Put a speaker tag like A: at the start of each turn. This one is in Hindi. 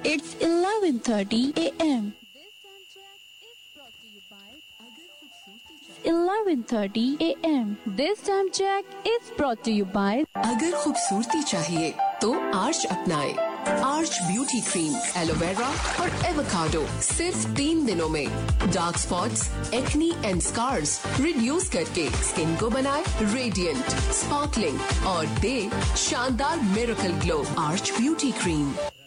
A: It's 11:30 a.m. 11:30 a.m. This time check is brought to you by
B: अगर खूबसूरती चाहिए तो आर्च अपनाएं। आर्च ब्यूटी क्रीम, एलोवेरा और एवोकाडो सिर्फ 3 दिनों में dark spots, acne and scars reduce करके स्किन को बनाए रेडिएंट, स्पार्कलिंग और दे शानदार miracle glow. Arch beauty cream.